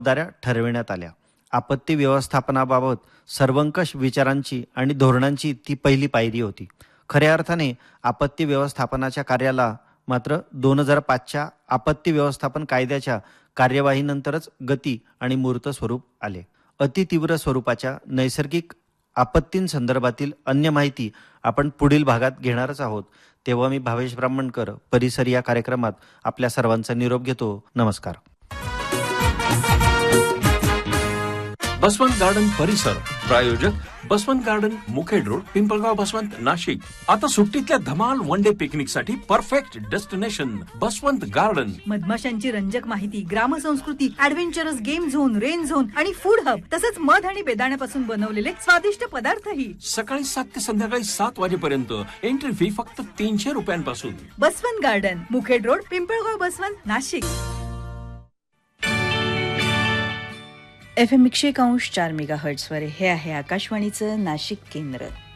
जबाबदाऱ्या ठरविण्यात आल्या. आपत्ती व्यवस्थापनाबाबत सर्वंकष विचारांची आणि धोरणांची ती पहिली पायरी होती. खऱ्या अर्थाने आपत्ती व्यवस्थापनाच्या कार्याला मात्र 2005च्या आपत्ती व्यवस्थापन कायद्याच्या कार्यवाहीनंतरच गती आणि मूर्त स्वरूप आले. अतितीव्र स्वरूपाच्या नैसर्गिक आपत्तींसंदर्भातील अन्य माहिती आपण पुढील भागात घेणारच आहोत. तेव्हा मी भावेश ब्राह्मणकर परिसर या कार्यक्रमात आपल्या सर्वांचा निरोप घेतो. नमस्कार. बसवंत गार्डन परिसर प्रायोजक बसवंत गार्डन, मुखेड रोड, पिंपळगाव, बसवंत, नाशिक. आता सुट्टीतल्या धमाल वन डे पिकनिक साठी परफेक्ट डेस्टिनेशन बसवंत गार्डन. मधमाशांची रंजक माहिती, ग्रामसंस्कृती, adventurous game zone, rain zone आणि फूड हब, तसंच मध आणि बेदाण्यापासून बनवलेले स्वादिष्ट पदार्थही. सकाळी 7 ते संध्याकाळी 7 वाजेपर्यंत. एंट्री फी फक्त 300 रुपयांपासून. Baswant garden, Mukhed road, Pimpalgaon, Baswant, Nashik. FM 101.4 मेगाहर्ट्झवर हे आहे आकाशवाणीचं नाशिक केंद्र.